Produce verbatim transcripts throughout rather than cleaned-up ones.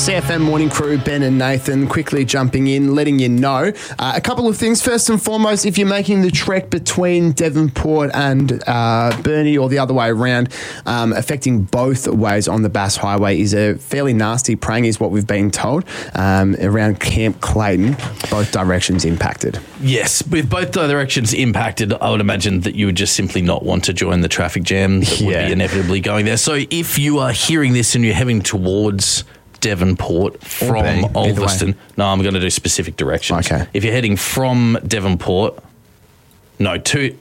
C F M Morning Crew, Ben and Nathan, quickly jumping in, letting you know uh, a couple of things. First and foremost, if you're making the trek between Devonport and uh, Burnie or the other way around, um, affecting both ways on the Bass Highway is a fairly nasty prang, is what we've been told, um, around Camp Clayton, both directions impacted. Yes, with both directions impacted, I would imagine that you would just simply not want to join the traffic jam that Yeah. would be inevitably going there. So if you are hearing this and you're heading towards Devonport from Burnie, either way. Ulverston, no, I'm going to do specific directions. Okay. If you're heading from Devonport, no, to...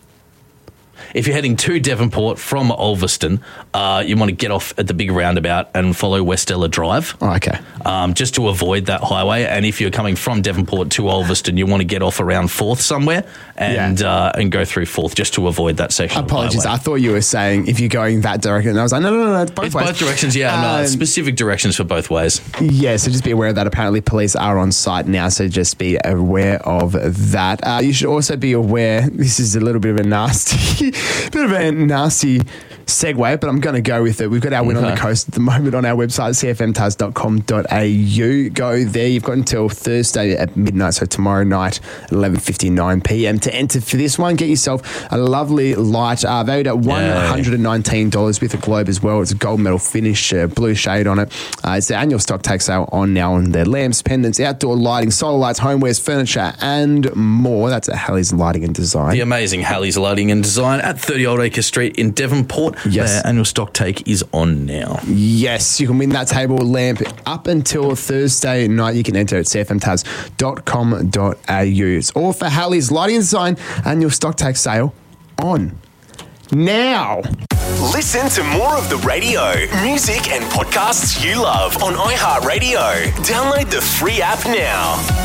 If you're heading to Devonport from Ulverston, uh, you want to get off at the big roundabout and follow Westella Drive. Oh, okay. Um, just to avoid that highway. And if you're coming from Devonport to Ulverston, you want to get off around Forth somewhere and Yeah. uh, and go through Forth just to avoid that section. Apologies, of highway. I thought you were saying if you're going that direction. And I was like, no, no, no, no, it's both It's ways. both directions, yeah. no, Um, specific directions for both ways. Yeah, so just be aware of that. Apparently, police are on site now, so just be aware of that. Uh, you should also be aware, this is a little bit of a nasty, bit of a nasty segue, but I'm going to go with it. We've got our win on the Okay. coast at the moment on our website, c f m taz dot com dot a u. Go there. You've got until Thursday at midnight, so tomorrow night, eleven fifty-nine p.m. to enter for this one. Get yourself a lovely light, uh, valued at one hundred nineteen dollars with a globe as well. It's a gold medal finish, uh, blue shade on it. Uh, it's the annual stock take sale on now on their lamps, pendants, outdoor lighting, solar lights, homewares, furniture, and more. That's at Halley's Lighting and Design. The amazing Halley's Lighting and Design at thirty Old Acre Street in Devonport. Yes. Their annual stock take is on now. Yes, you can win that table lamp up until Thursday night. You can enter at c f m taz dot com dot a u. It's all for Halley's Lighting and Design annual stock take sale on now. Listen to more of the radio, music and podcasts you love on iHeartRadio. Download the free app now.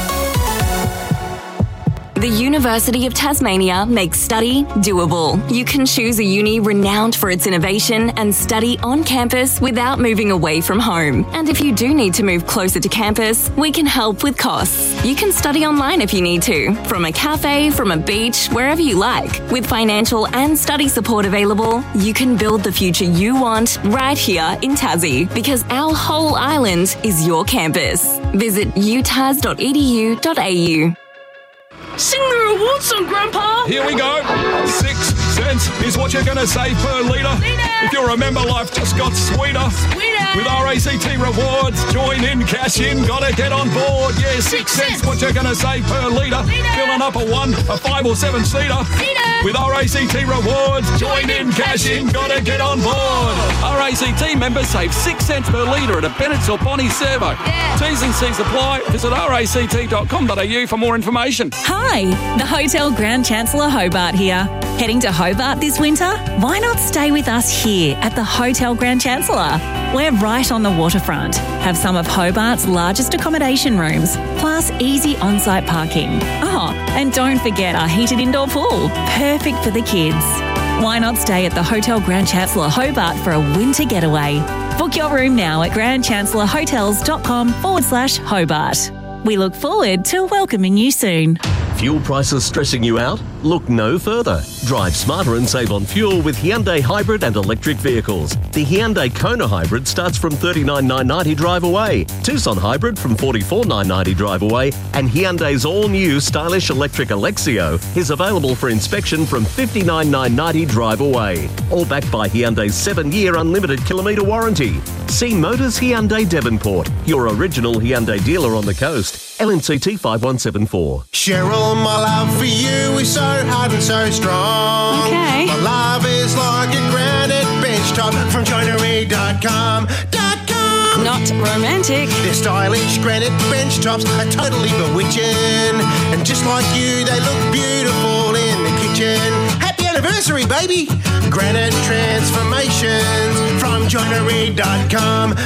The University of Tasmania makes study doable. You can choose a uni renowned for its innovation and study on campus without moving away from home. And if you do need to move closer to campus, we can help with costs. You can study online if you need to, from a cafe, from a beach, wherever you like. With financial and study support available, you can build the future you want right here in Tassie, because our whole island is your campus. Visit u tas dot e d u dot a u. Sing the reward song, Grandpa! Here we go. Six cents is what you're going to save per litre. If you remember, life just got sweeter. Sweeter! With R A C T rewards, join in, cash in, gotta get on board. Yeah, six, Six cents, cents. what you're going to save per litre. Litre. Filling up a one, a five or seven seater. Litre. With R A C T rewards, join in, cash in, gotta get on board. R A C T members save six cents per litre at a Bennett's or Bonnie servo. Yeah. T's and C's apply. Visit r a c t dot com dot a u for more information. Hi, the Hotel Grand Chancellor Hobart here. Heading to Hobart this winter? Why not stay with us here at the Hotel Grand Chancellor? We're right on the waterfront, have some of Hobart's largest accommodation rooms, plus easy on-site parking. Oh, and don't forget our heated indoor pool, perfect for the kids. Why not stay at the Hotel Grand Chancellor Hobart for a winter getaway? Book your room now at grandchancellorhotels.com forward slash Hobart. We look forward to welcoming you soon. Fuel prices stressing you out? Look no further. Drive smarter and save on fuel with Hyundai hybrid and electric vehicles. The Hyundai Kona hybrid starts from thirty-nine thousand nine hundred ninety drive away, Tucson hybrid from forty-four thousand nine hundred ninety drive away, and Hyundai's all-new stylish electric Alexio is available for inspection from fifty-nine thousand nine hundred ninety drive away. All backed by Hyundai's seven-year unlimited kilometre warranty. See Motors Hyundai Devonport, your original Hyundai dealer on the coast. L N C T five one seven four. Cheryl, my love for you is so hard and so strong. Okay. My love is like a granite bench top from joinery dot com. Not romantic. Their stylish granite bench tops are totally bewitching. And just like you, they look beautiful in the kitchen. Happy anniversary, baby! Granite transformations from joinery dot com.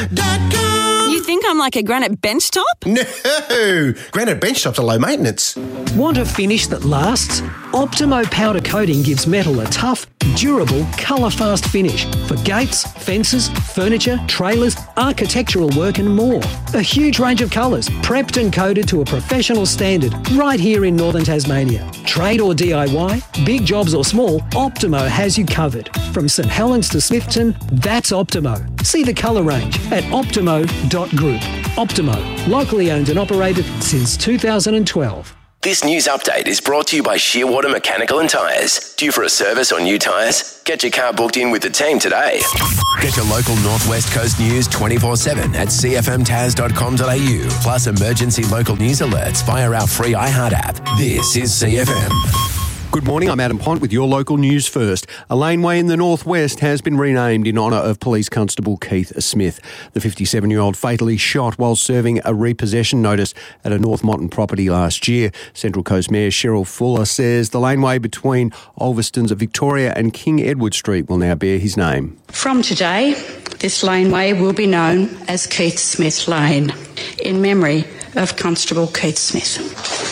You think I'm like a granite bench top? No! Granite bench tops are low maintenance. Want a finish that lasts? Optimo powder coating gives metal a tough, durable, colour-fast finish for gates, fences, furniture, trailers, architectural work and more. A huge range of colours, prepped and coated to a professional standard right here in northern Tasmania. Trade or D I Y, big jobs or small, Optimo has you covered. From St Helens to Smithton, that's Optimo. See the colour range at optimo dot group. Optimo, locally owned and operated since two thousand twelve. This news update is brought to you by Shearwater Mechanical and Tyres. Due for a service or new tyres? Get your car booked in with the team today. Get your local Northwest Coast news twenty-four seven at c f m taz dot com dot a u, plus emergency local news alerts via our free iHeart app. This is C F M. Good morning, I'm Adam Pont with your local news first. A laneway in the northwest has been renamed in honour of Police Constable Keith Smith. The fifty-seven-year-old fatally shot while serving a repossession notice at a North Monton property last year. Central Coast Mayor Cheryl Fuller says the laneway between Ulverston's Victoria and King Edward Street will now bear his name. From today, this laneway will be known as Keith Smith Lane, in memory of Constable Keith Smith.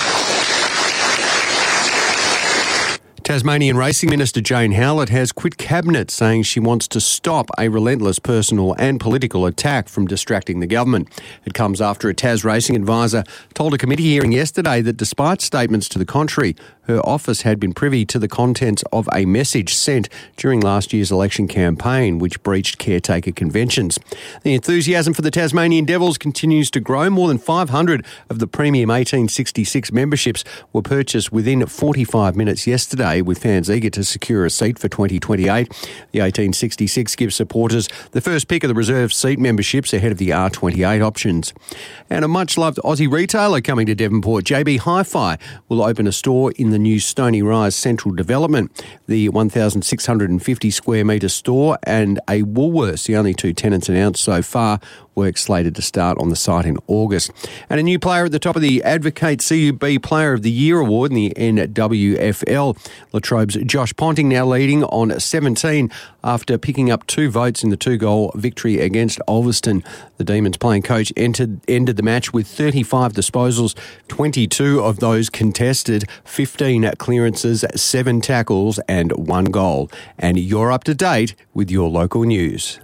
Tasmanian Racing Minister Jane Howlett has quit Cabinet, saying she wants to stop a relentless personal and political attack from distracting the government. It comes after a Tas Racing advisor told a committee hearing yesterday that despite statements to the contrary, her office had been privy to the contents of a message sent during last year's election campaign, which breached caretaker conventions. The enthusiasm for the Tasmanian Devils continues to grow. More than five hundred of the premium eighteen sixty-six memberships were purchased within forty-five minutes yesterday, with fans eager to secure a seat for twenty twenty-eight. The eighteen sixty-six gives supporters the first pick of the reserved seat memberships ahead of the R twenty-eight options. And a much-loved Aussie retailer coming to Devonport, J B Hi-Fi, will open a store in the new Stony Rise Central development. The one thousand six hundred fifty square metre store and a Woolworths, the only two tenants announced so far. Work slated to start on the site in August. And a new player at the top of the Advocate C U B Player of the Year award in the N W F L. Latrobe's Josh Ponting now leading on seventeen after picking up two votes in the two-goal victory against Ulverston. The Demons playing coach entered, ended the match with thirty-five disposals, twenty-two of those contested, fifteen clearances, seven tackles and one goal. And you're up to date with your local news.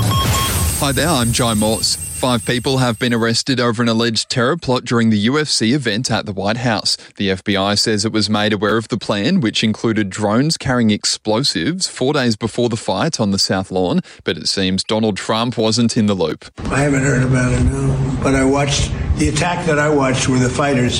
Hi there, I'm Jai Morse. Five people have been arrested over an alleged terror plot during the U F C event at the White House. The F B I says it was made aware of the plan, which included drones carrying explosives four days before the fight on the South Lawn, but it seems Donald Trump wasn't in the loop. I haven't heard about it, no. But I watched, the attack that I watched were the fighters.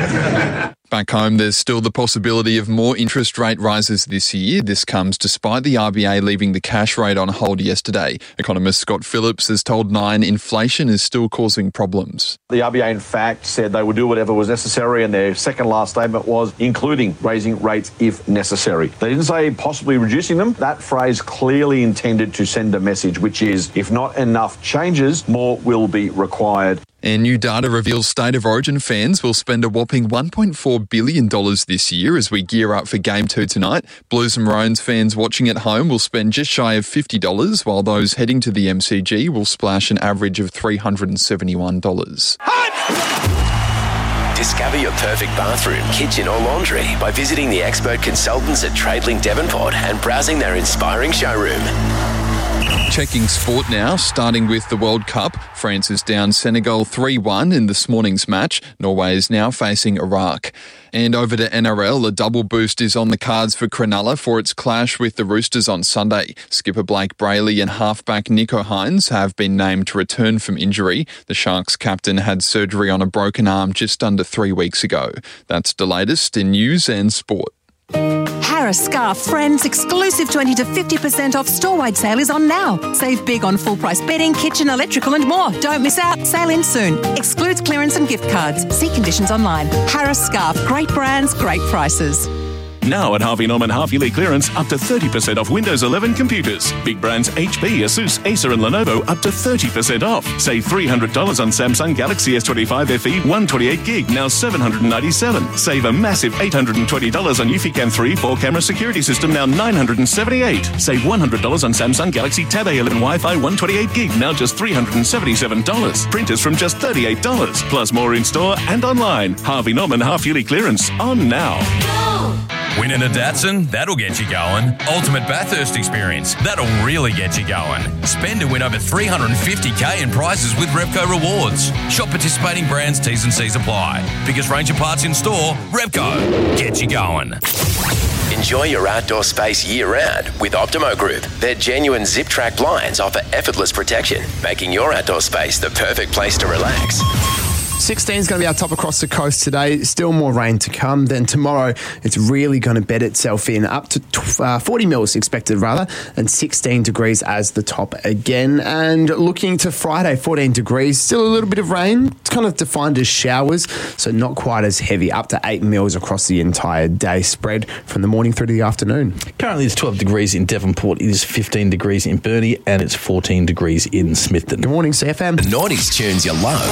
Back home, there's still the possibility of more interest rate rises this year. This comes despite the R B A leaving the cash rate on hold yesterday. Economist Scott Phillips has told Nine inflation is still causing problems. The R B A, in fact, said they would do whatever was necessary, and their second last statement was including raising rates if necessary. They didn't say possibly reducing them. That phrase clearly intended to send a message, which is if not enough changes, more will be required. And new data reveals State of Origin fans will spend a whopping one point four billion dollars this year as we gear up for Game two tonight. Blues and Maroons fans watching at home will spend just shy of fifty dollars, while those heading to the M C G will splash an average of three hundred seventy-one dollars. Discover your perfect bathroom, kitchen or laundry by visiting the expert consultants at Tradelink Devonport and browsing their inspiring showroom. Checking sport now, starting with the World Cup. France is down Senegal three one in this morning's match. Norway is now facing Iraq. And over to N R L, a double boost is on the cards for Cronulla for its clash with the Roosters on Sunday. Skipper Blake Brayley and halfback Nico Hines have been named to return from injury. The Sharks captain had surgery on a broken arm just under three weeks ago. That's the latest in news and sport. Harris Scarf Friends exclusive twenty to fifty percent off store-wide sale is on now. Save big on full-price bedding, kitchen, electrical and more. Don't miss out. Sale ends soon. Excludes clearance and gift cards. See conditions online. Harris Scarf. Great brands, great prices. Now at Harvey Norman half-yearly clearance, up to thirty percent off Windows eleven computers. Big brands H P, Asus, Acer and Lenovo up to thirty percent off. Save three hundred dollars on Samsung Galaxy S twenty-five F E one twenty-eight gig, now seven hundred ninety-seven dollars. Save a massive eight hundred twenty dollars on Eufy three four-camera security system, now nine hundred seventy-eight dollars. Save one hundred dollars on Samsung Galaxy Tab A eleven Wi-Fi one twenty-eight gig, now just three hundred seventy-seven dollars. Printers from just thirty-eight dollars. Plus more in-store and online. Harvey Norman half-yearly clearance on now. Winning a Datsun? That'll get you going. Ultimate Bathurst experience? That'll really get you going. Spend to win over three hundred fifty thousand in prizes with Repco Rewards. Shop participating brands, T's and C's apply. Biggest range of parts in store, Repco. Get you going. Enjoy your outdoor space year-round with Optimo Group. Their genuine zip-track blinds offer effortless protection, making your outdoor space the perfect place to relax. sixteen is going to be our top across the coast today. Still more rain to come. Then tomorrow, it's really going to bed itself in. Up to uh, forty mils expected, rather, and sixteen degrees as the top again. And looking to Friday, fourteen degrees. Still a little bit of rain. It's kind of defined as showers, so not quite as heavy. Up to eight mils across the entire day, spread from the morning through to the afternoon. Currently, it's twelve degrees in Devonport. It is fifteen degrees in Burnie, and it's fourteen degrees in Smithton. Good morning, C F M. The noughties tunes you love.